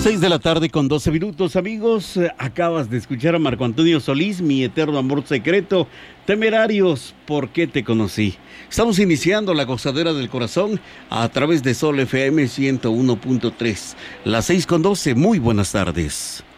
6 de la tarde con 12 minutos, amigos. Acabas de escuchar a Marco Antonio Solís, Mi Eterno Amor Secreto. Temerarios, ¿por qué te conocí? Estamos iniciando la gozadera del corazón a través de Sol FM 101.3. Las 6 con 12, muy buenas tardes.